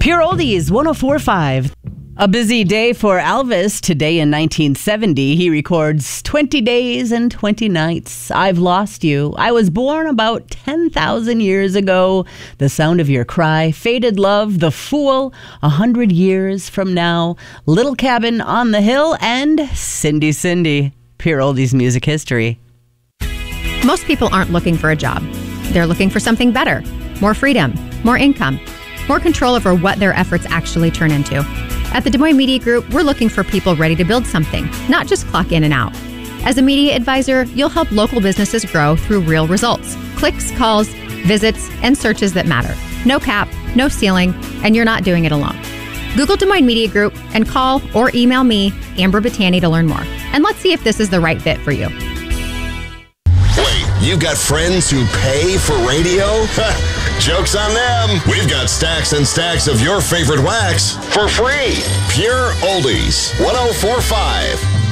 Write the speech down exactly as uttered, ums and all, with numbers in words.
Pure Oldies, one oh four point five. A busy day for Elvis. Today in nineteen seventy, he records twenty days and twenty nights. I've Lost You. I Was Born About ten thousand Years Ago. The Sound of Your Cry. Faded Love. The Fool. A Hundred Years From Now. Little Cabin on the Hill. And Cindy Cindy. Pure Oldies music history. Most people aren't looking for a job. They're looking for something better. More freedom. More income. More control over what their efforts actually turn into. At the Des Moines Media Group, we're looking for people ready to build something, not just clock in and out. As a media advisor, you'll help local businesses grow through real results. Clicks, calls, visits, and searches that matter. No cap, no ceiling, and you're not doing it alone. Google Des Moines Media Group and call or email me, Amber Battani, to learn more. And let's see if this is the right fit for you. Wait, you got friends who pay for radio? Joke's on them. We've got stacks and stacks of your favorite wax for free. Pure Oldies, one oh four point five.